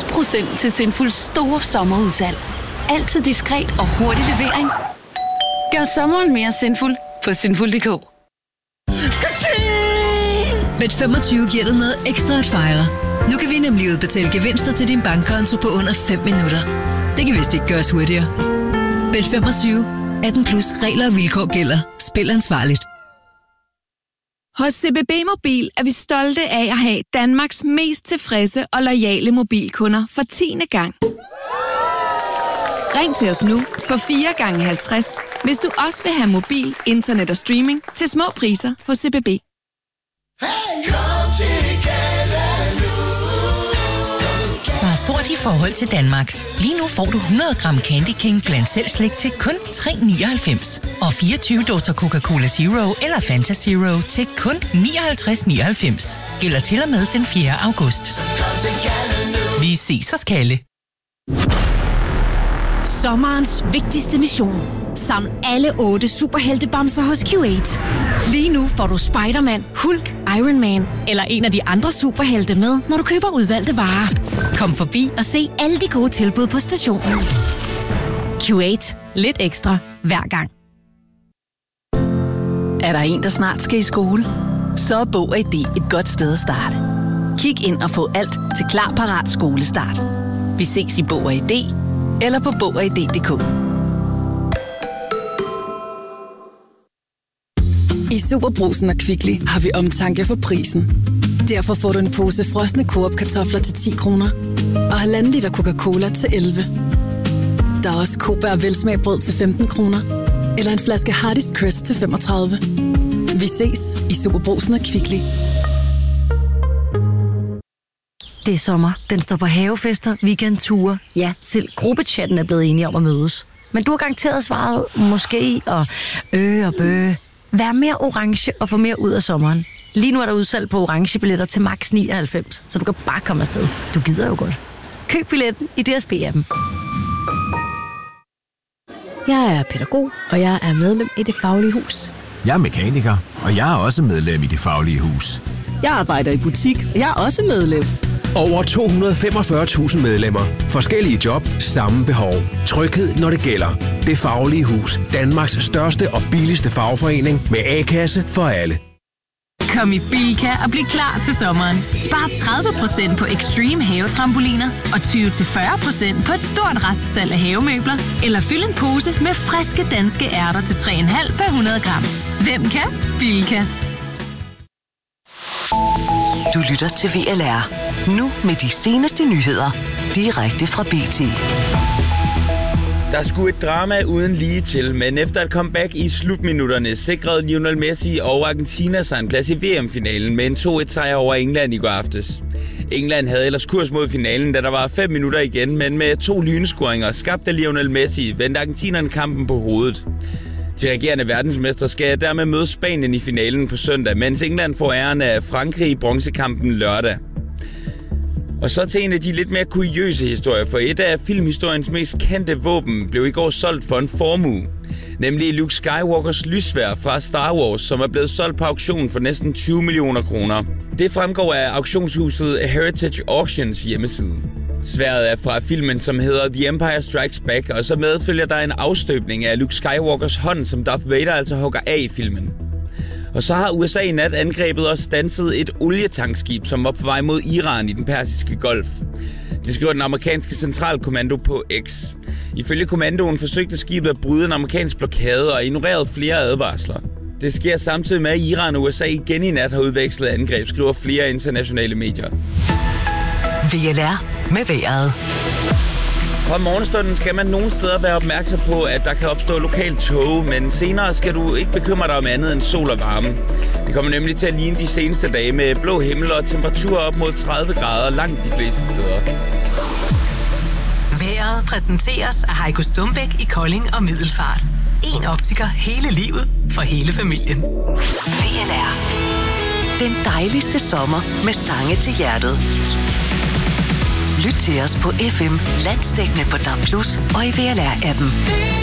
50% til Sinfuls store sommerudsalg. Altid diskret og hurtig levering. Gør sommeren mere sinful på sinful.dk. Bet25 giver dig noget ekstra at fejre. Nu kan vi nemlig udbetale gevinster til din bankkonto på under 5 minutter. Det kan vist ikke gøres hurtigere. Bet25. 18 plus regler og vilkår gælder. Spil ansvarligt. Hos CBB Mobil er vi stolte af at have Danmarks mest tilfredse og loyale mobilkunder for 10. gang. Ring til os nu på 4 gange 50, hvis du også vil have mobil, internet og streaming til små priser hos CBB. Spar stort i forhold til Danmark. Lige nu får du 100 gram Candy King blandt selv slik til kun 3,99. Og 24 dåser Coca-Cola Zero eller Fanta Zero til kun 59,99. Gælder til og med den 4. august. Vi ses hos Kalle. Sommerens vigtigste mission. Saml alle 8 superheltebamser hos Q8. Lige nu får du Spider-Man, Hulk, Iron Man eller en af de andre superhelte med, når du køber udvalgte varer. Kom forbi og se alle de gode tilbud på stationen. Q8. Lidt ekstra hver gang. Er der en, der snart skal i skole? Så er Bog og ID et godt sted at starte. Kig ind og få alt til klar, parat skolestart. Vi ses i Bog og ID eller på bogogid.dk. I Superbrugsen og Kvickly har vi omtanke for prisen. Derfor får du en pose frosne Coop-kartofler til 10 kroner og 1,5 liter Coca-Cola til 11. Der er også Coop velsmagbrød til 15 kroner eller en flaske Hardest Crest til 35. Vi ses i Superbrugsen og Kvickly. Det er sommer. Den står på havefester, weekendture. Ja, selv gruppechatten er blevet enige om at mødes. Men du har garanteret svaret måske og bø. Vær mere orange og få mere ud af sommeren. Lige nu er der udsalg på orange billetter til max 99, så du kan bare komme afsted. Du gider jo godt. Køb billetten i DSB-appen. Jeg er pædagog, og jeg er medlem i Det Faglige Hus. Jeg er mekaniker, og jeg er også medlem i Det Faglige Hus. Jeg arbejder i butik, og jeg er også medlem. Over 245.000 medlemmer. Forskellige job, samme behov. Tryghed, når det gælder. Det Faglige Hus. Danmarks største og billigste fagforening med A-kasse for alle. Kom i Bilka og bliv klar til sommeren. Spar 30% på Extreme havetrampoliner og 20-40% på et stort restsalg af havemøbler. Eller fyld en pose med friske danske ærter til 3,5 per 100 gram. Hvem kan? Bilka. Du lytter til VLR. Nu med de seneste nyheder. Direkte fra BT. Der er sgu et drama uden lige til, men efter et comeback i slutminutterne sikrede Lionel Messi og Argentina sig en plads i VM-finalen med en 2-1-sejr over England i går aftes. England havde ellers kurs mod finalen, da der var 5 minutter igen, men med 2 lynscoringer skabte Lionel Messi vendte argentinerne kampen på hovedet. De regerende verdensmester skal dermed møde Spanien i finalen på søndag, mens England får æren af Frankrig i bronzekampen lørdag. Og så til en af de lidt mere kuriøse historier, for et af filmhistoriens mest kendte våben blev i går solgt for en formue. Nemlig Luke Skywalkers lyssværd fra Star Wars, som er blevet solgt på auktion for næsten 20 millioner kroner. Det fremgår af auktionshuset Heritage Auctions hjemmeside. Sværdet er fra filmen, som hedder The Empire Strikes Back, og så medfølger der en afstøbning af Luke Skywalkers hånd, som Darth Vader altså hugger af i filmen. Og så har USA i nat angrebet og standset et olietankskib, som var på vej mod Iran i den persiske golf. Det skriver den amerikanske centralkommando på X. Ifølge kommandoen forsøgte skibet at bryde en amerikansk blokade og ignorerede flere advarsler. Det sker samtidig med, at Iran og USA igen i nat har udvekslet angreb, skriver flere internationale medier. VLR med vejret. Fra morgenstunden skal man nogle steder være opmærksom på, at der kan opstå lokalt tåge, men senere skal du ikke bekymre dig om andet end sol og varme. Det kommer nemlig til at ligne de seneste dage med blå himmel og temperaturer op mod 30 grader langt de fleste steder. Vejret præsenteres af Heiko Stumbæk i Kolding og Middelfart. En optiker hele livet for hele familien. VLR. Den dejligste sommer med sange til hjertet. Lyt til os på FM, landsdækkende på DAB+ og i VLR-appen.